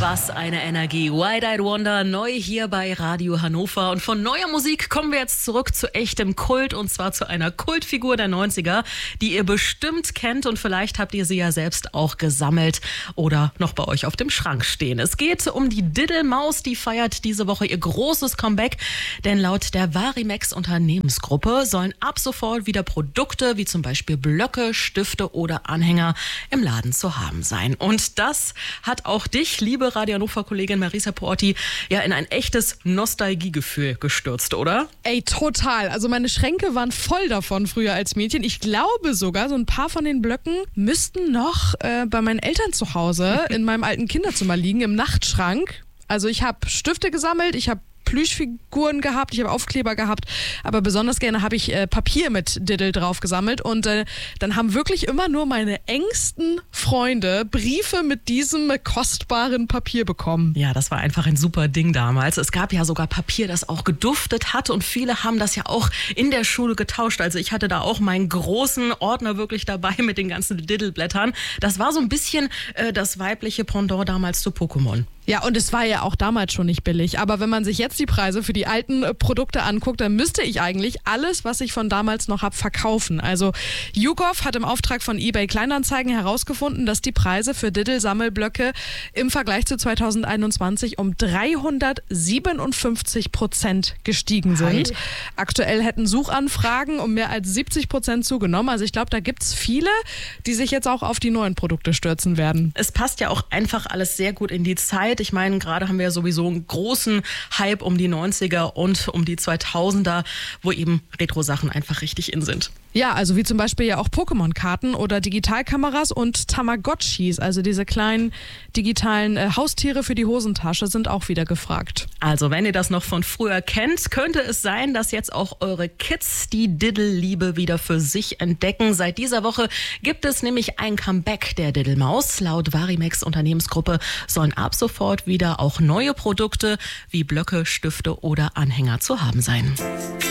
Was eine Energie. Wide-Eyed Wonder, neu hier bei Radio Hannover. Und von neuer Musik kommen wir jetzt zurück zu echtem Kult. Und zwar zu einer Kultfigur der 90er, die ihr bestimmt kennt. Und vielleicht habt ihr sie ja selbst auch gesammelt oder noch bei euch auf dem Schrank stehen. Es geht um die Diddlemaus. Die feiert diese Woche ihr großes Comeback. Denn laut der Varimex Unternehmensgruppe sollen ab sofort wieder Produkte wie zum Beispiel Blöcke, Stifte oder Anhänger im Laden zu haben sein. Und das hat auch dich, liebe Radio Hannover-Kollegin Marisa Porti, ja in ein echtes Nostalgiegefühl gestürzt, oder? Ey, total. Also meine Schränke waren voll davon früher als Mädchen. Ich glaube sogar, so ein paar von den Blöcken müssten noch bei meinen Eltern zu Hause in meinem alten Kinderzimmer liegen, im Nachtschrank. Also ich habe Stifte gesammelt, ich habe Plüschfiguren gehabt, ich habe Aufkleber gehabt, aber besonders gerne habe ich Papier mit Diddle drauf gesammelt und dann haben wirklich immer nur meine engsten Freunde Briefe mit diesem kostbaren Papier bekommen. Ja, das war einfach ein super Ding damals. Es gab ja sogar Papier, das auch geduftet hat und viele haben das ja auch in der Schule getauscht. Also ich hatte da auch meinen großen Ordner wirklich dabei mit den ganzen Diddle-Blättern. Das war so ein bisschen das weibliche Pendant damals zu Pokémon. Ja, und es war ja auch damals schon nicht billig. Aber wenn man sich jetzt die Preise für die alten Produkte anguckt, dann müsste ich eigentlich alles, was ich von damals noch habe, verkaufen. Also YouGov hat im Auftrag von eBay Kleinanzeigen herausgefunden, dass die Preise für Diddle-Sammelblöcke im Vergleich zu 2021 um 357% gestiegen sind. Aktuell hätten Suchanfragen um mehr als 70% zugenommen. Also ich glaube, da gibt's viele, die sich jetzt auch auf die neuen Produkte stürzen werden. Es passt ja auch einfach alles sehr gut in die Zeit. Ich meine, gerade haben wir ja sowieso einen großen Hype um die 90er und um die 2000er, wo eben Retro-Sachen einfach richtig in sind. Ja, also wie zum Beispiel ja auch Pokémon-Karten oder Digitalkameras und Tamagotchis, also diese kleinen digitalen Haustiere für die Hosentasche, sind auch wieder gefragt. Also wenn ihr das noch von früher kennt, könnte es sein, dass jetzt auch eure Kids die Diddle-Liebe wieder für sich entdecken. Seit dieser Woche gibt es nämlich ein Comeback der Diddlemaus. Laut Varimex Unternehmensgruppe sollen ab sofort wieder auch neue Produkte wie Blöcke, Stifte oder Anhänger zu haben sein.